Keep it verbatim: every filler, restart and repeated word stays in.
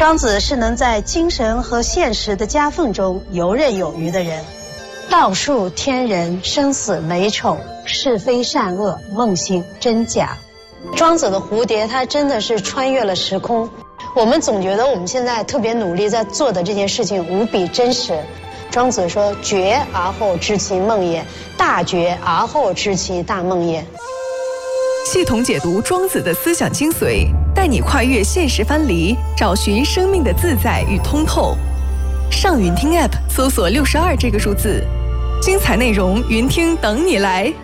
庄子是能在精神和现实的夹缝中游刃有余的人。道术天人，生死美丑，是非善恶，梦醒真假。庄子的蝴蝶，它真的是穿越了时空。我们总觉得我们现在特别努力在做的这件事情无比真实。庄子说：“觉而后知其梦也，大觉而后知其大梦也。” 系统解读庄子的思想精髓，带你跨越现实藩篱，找寻生命的自在与通透。上云听 App 搜索六十二这个数字，精彩内容云听等你来。